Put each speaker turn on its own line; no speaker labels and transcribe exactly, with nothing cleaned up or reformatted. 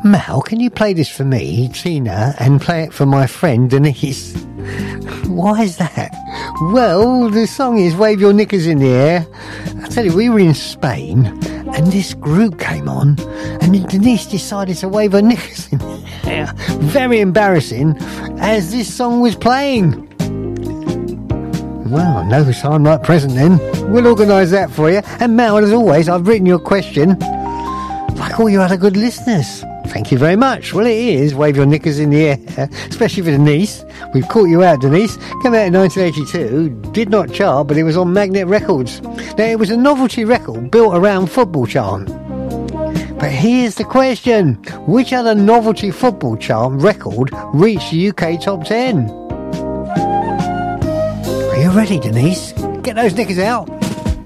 Mal, can you play this for me, Tina, and play it for my friend Denise? Why is that? Well, the song is Wave Your Knickers in the Air. I tell you, we were in Spain, and this group came on, and then Denise decided to wave her knickers in the air. Very embarrassing, as this song was playing. Well, no time like present then. We'll organise that for you. And Mal, as always, I've written your question. Like all you other good listeners. Thank you very much. Well, it is Wave Your Knickers in the Air, especially for Denise. We've caught you out, Denise. Came out in nineteen eighty-two, did not chart, but it was on Magnet Records. Now, it was a novelty record built around football chant. But here's the question. Which other novelty football chant record reached the U K top ten? Are you ready, Denise? Get those knickers out.